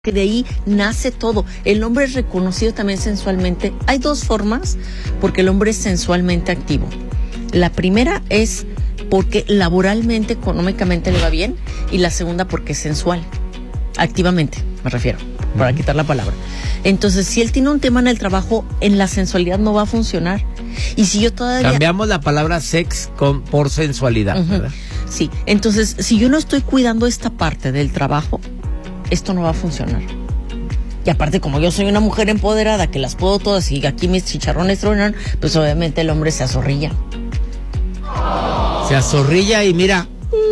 que de ahí nace todo. El hombre es reconocido también sensualmente. Hay dos formas porque el hombre es sensualmente activo. La primera es porque laboralmente, económicamente le va bien, y la segunda porque es sensual. Activamente, me refiero, para quitar la palabra. Entonces, si él tiene un tema en el trabajo, en la sensualidad no va a funcionar. Y si yo todavía... Cambiamos la palabra sex por sensualidad, ¿verdad? Sí, entonces, si yo no estoy cuidando esta parte del trabajo, esto no va a funcionar. Y aparte, como yo soy una mujer empoderada, que las puedo todas y aquí mis chicharrones tronan, pues obviamente el hombre se azorrilla. Se azorrilla y mira...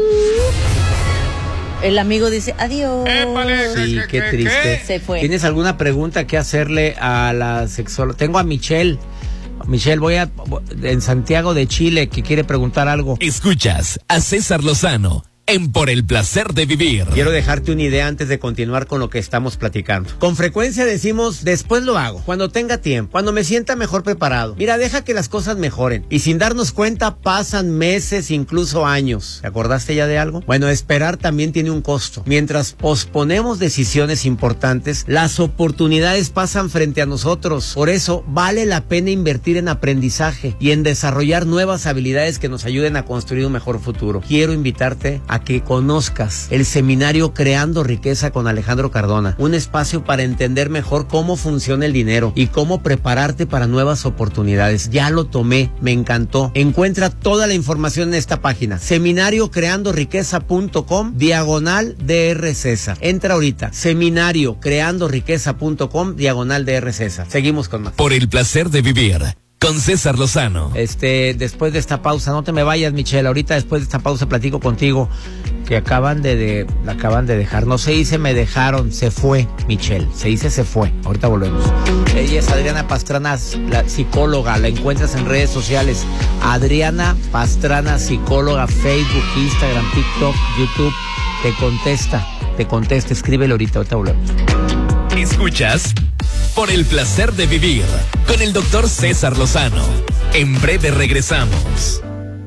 El amigo dice, adiós. Sí, qué triste. Se fue. ¿Tienes alguna pregunta que hacerle a la sexóloga? Tengo a Michelle. Michelle, en Santiago de Chile, que quiere preguntar algo. Escuchas a César Lozano en Por el Placer de Vivir. Quiero dejarte una idea antes de continuar con lo que estamos platicando. Con frecuencia decimos, después lo hago, cuando tenga tiempo, cuando me sienta mejor preparado. Mira, deja que las cosas mejoren. Y sin darnos cuenta pasan meses, incluso años. ¿Te acordaste ya de algo? Bueno, esperar también tiene un costo. Mientras posponemos decisiones importantes, las oportunidades pasan frente a nosotros. Por eso vale la pena invertir en aprendizaje y en desarrollar nuevas habilidades que nos ayuden a construir un mejor futuro. Quiero invitarte a que conozcas el seminario Creando Riqueza con Alejandro Cardona, un espacio para entender mejor cómo funciona el dinero y cómo prepararte para nuevas oportunidades. Ya lo tomé, me encantó. Encuentra toda la información en esta página, seminariocreandoriqueza.com/Dr. César. Entra ahorita, seminariocreandoriqueza.com/Dr. César. Seguimos con más. Por el Placer de Vivir con César Lozano. Después de esta pausa, no te me vayas, Michelle. Ahorita después de esta pausa platico contigo que la acaban de dejar. No se dice me dejaron, se fue, Michelle. Se dice se fue. Ahorita volvemos. Ella es Adriana Pastrana, la psicóloga. La encuentras en redes sociales. Adriana Pastrana, psicóloga, Facebook, Instagram, TikTok, YouTube. Te contesta. Escríbele ahorita volvemos. Escuchas Por el Placer de Vivir con el Dr. César Lozano. En breve regresamos.